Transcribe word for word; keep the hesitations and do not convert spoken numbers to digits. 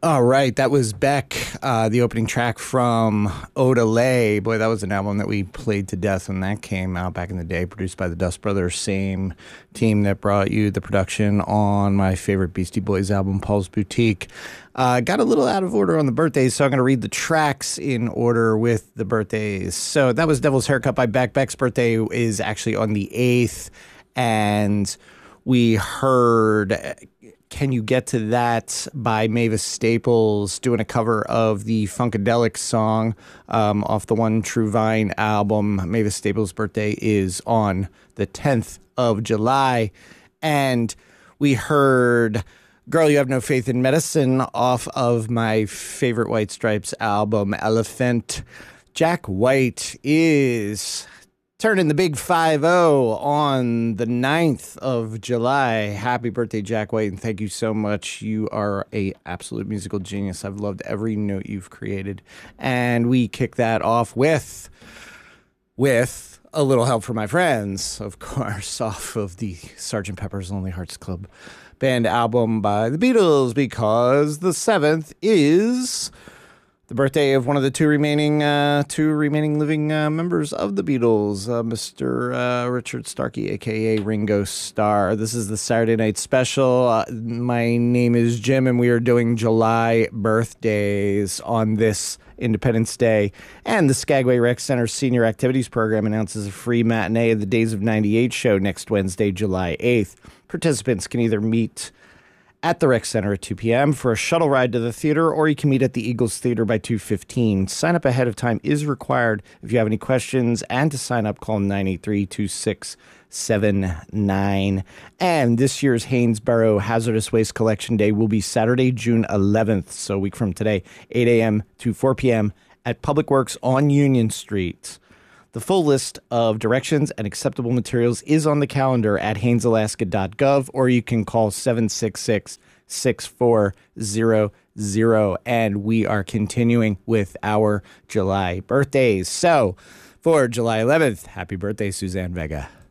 All right, that was Beck, uh, the opening track from Odelay. Boy, that was an album that we played to death when that came out back in the day, produced by the Dust Brothers, same team that brought you the production on my favorite Beastie Boys album, Paul's Boutique. Uh, got a little out of order on the birthdays, so I'm going to read the tracks in order with the birthdays. So that was Devil's Haircut by Beck. Beck's birthday is actually on the eighth, and we heard Can You Get to That by Mavis Staples, doing a cover of the Funkadelic song um, off the One True Vine album. Mavis Staples' birthday is on the tenth of July. And we heard Girl, You Have No Faith in Medicine off of my favorite White Stripes album, Elephant. Jack White is turning the big five oh on the ninth of July. Happy birthday, Jack White, and thank you so much. You are a absolute musical genius. I've loved every note you've created. And we kick that off with, with a little help from my friends, of course, off of the Sergeant Pepper's Lonely Hearts Club Band album by the Beatles, because the seventh is the birthday of one of the two remaining uh, two remaining living uh, members of the Beatles, uh, Mister Uh, Richard Starkey, a k a. Ringo Starr. This is the Saturday night special. Uh, my name is Jim, and we are doing July birthdays on this Independence Day. And the Skagway Rec Center Senior Activities Program announces a free matinee of the Days of ninety-eight show next Wednesday, July eighth. Participants can either meet at the Rec Center at two p.m. for a shuttle ride to the theater, or you can meet at the Eagles Theater by two fifteen. Sign up ahead of time is required. If you have any questions, and to sign up, call nine eight three, two six seven nine. And this year's Haynesboro Hazardous Waste Collection Day will be Saturday, June eleventh, so a week from today, eight a.m. to four p.m. at Public Works on Union Street. The full list of directions and acceptable materials is on the calendar at haynes alaska dot gov, or you can call seven six six, six four zero zero. And we are continuing with our July birthdays. So for July eleventh, happy birthday, Suzanne Vega.